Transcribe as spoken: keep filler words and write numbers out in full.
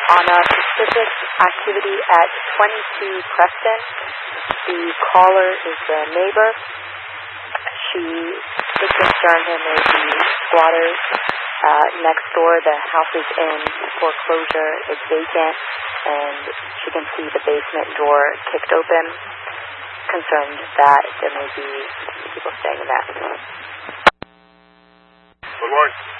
on a specific activity at twenty-two Preston. The caller is a neighbor. She is concerned there may be squatters uh, next door. The house is in foreclosure. It's vacant, and she can see the basement door kicked open. Concerned that there may be people staying in that. Good morning.